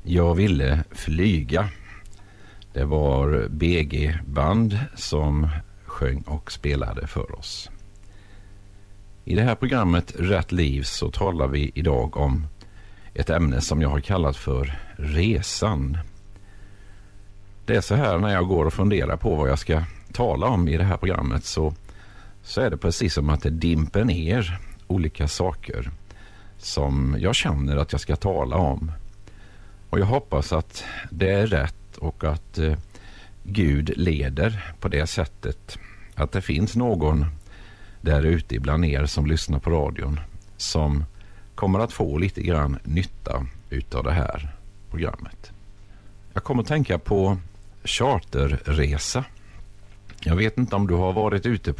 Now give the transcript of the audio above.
Jag ville flyga. Det var BG-band som sjöng och spelade för oss. I det här programmet Rätt liv så talar vi idag om ett ämne som jag har kallat för resan. Det är så här, när jag går och funderar på vad jag ska tala om i det här programmet så är det precis som att det dimper ner olika saker som jag känner att jag ska tala om. Och jag hoppas att det är rätt och att Gud leder på det sättet. Att det finns någon där ute bland er som lyssnar på radion som kommer att få lite grann nytta utav det här programmet. Jag kommer att tänka på charterresa. Jag vet inte om du har varit ute